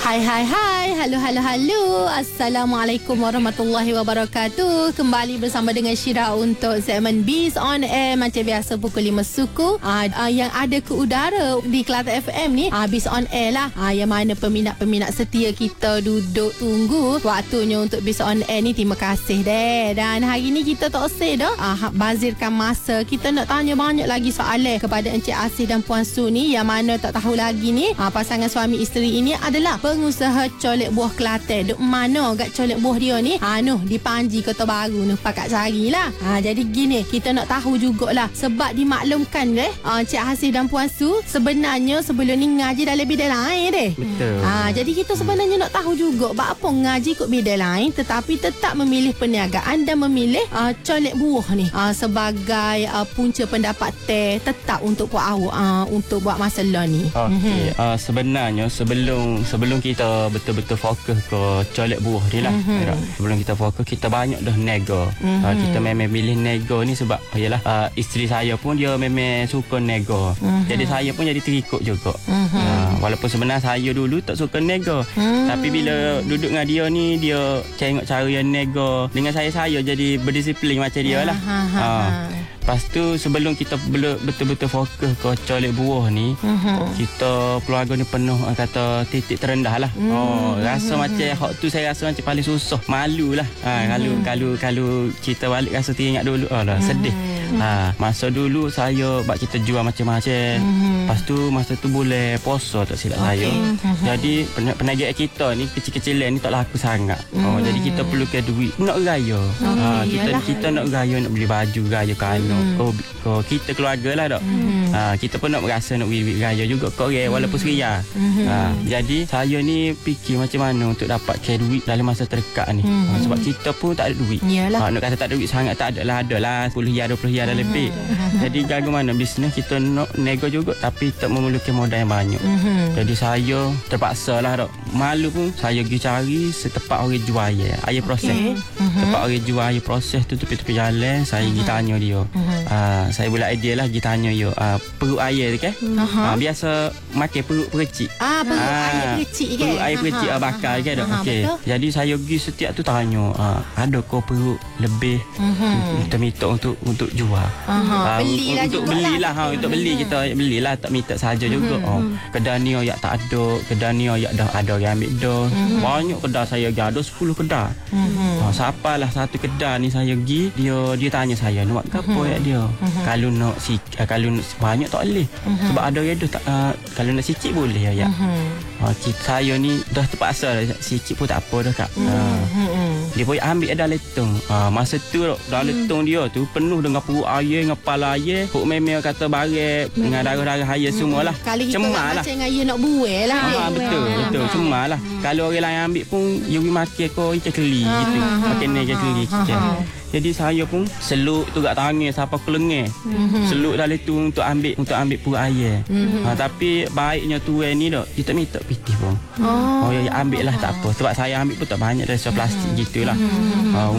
Hai. Halo. Assalamualaikum warahmatullahi wabarakatuh. Kembali bersama dengan Syira untuk segmen Biz on Air. Macam biasa pukul 5 suku. Yang ada ke udara di Kelantan FM ni, Biz on Air lah. Yang mana peminat-peminat setia kita duduk tunggu waktunya untuk Biz on Air ni. Terima kasih deh. Dan hari ni kita tak usah dah bazirkan masa. Kita nak tanya banyak lagi soalan kepada Encik Asih dan Puan Su ni, yang mana tak tahu lagi ni pasangan suami isteri ini adalah pengusaha colek buah Kelantan. Duk mana kat colek buah dia ni? Di Panji Kota Baru ni, pakat carilah. Jadi gini, kita nak tahu jugalah, sebab dimaklumkan Encik Asih dan Puan Su sebenarnya sebelum ni ngaji dalam bidang lain deh. Betul. Jadi kita sebenarnya nak tahu juga apa ngaji kot bidang lain tetapi tetap memilih perniagaan dan memilih colek buah ni sebagai punca pendapatan tetap untuk buat awak untuk buat masalah ni. Okey. Sebenarnya sebelum kita betul-betul fokus ke colek buah ni lah. Sebelum kita fokus, kita banyak dah nego. Kita memang pilih nego ni sebab yalah, isteri saya pun dia memang suka nego. Jadi saya pun jadi terikut juga. Walaupun sebenarnya saya dulu tak suka nego. Tapi bila duduk dengan dia ni, dia tengok cara yang nego dengan saya jadi berdisiplin macam dia lah. Lepas tu sebelum kita betul-betul fokus ke colek buah ni, kita keluarga ni penuh kata titik terendah lah. Rasa macam hak tu saya rasa macam paling susah, malu lah. Kalau kita balik rasa teringat dulu, sedih. Masa dulu saya buat kita jual macam-macam. Lepas tu masa tu boleh puasa tak silap saya. Jadi perniagaan kita ni kecil-kecilan ni tak laku sangat. Jadi kita perlukan duit nak raya. Kita nak raya, nak beli baju raya kain. Kita keluarga lah dok. Kita pun nak merasa nak beli raya juga kau walaupun seria. Jadi saya ni fikir macam mana untuk dapatkan duit dalam masa terdekat ni. Sebab kita pun tak ada duit. Nak kata tak ada duit sangat tak adalah 10 riyal 20 riyal dah lebih. Jadi jaga mana bisnes kita nak nego juga tapi tak memerlukan modal yang banyak. Jadi saya terpaksa lah dok. Malu pun saya pergi cari setempat orang jual air proses. Tempat orang jual air proses tu tepi-tepi jalan. Saya pergi tanya dia. Saya buat idea lah pergi tanya dia. Perut air tu kan? Biasa makan perut percik. Perut air percik kan? Perut air percik bakar kan dok. Okey. Jadi saya pergi setiap tu tanya, ada kau perut lebih minta untuk jual. Belilah untuk juga belilah untuk beli kita belilah, tak minta saja juga. Kedai ni ayak tak ada, kedai ni ayak dah ada yang ambil dah. Banyak kedai saya pergi, ada 10 kedai. Siapalah satu kedai ni saya pergi, dia tanya saya nak apa ya dia. Kalau nak banyak tak boleh. Sebab ada redo tak, kalau nak sikit boleh ya. Saya ni dah terpaksa sikit pun tak apa dah kak. Dia pun ambil dah letong. Masa tu dah letong dia tu penuh dengan perut air, dengan kepala air. Puk memang kata baret dengan darah-darah air semualah. Cemar lah. Macam air nak buai lah. Betul. Cemar lah. Kalau orang lain ambil pun you makan kau ikan keli gitu. Makan ikan keli kita. Jadi saya pun seluk tu kat tangan sampai ke lengan. Seluk dalam tu untuk ambil perut air. Tapi baiknya tuan ni dok, kita minta pitih pun. Ya ambil lah tak apa. Sebab saya ambil pun tak banyak dari plastik gitulah.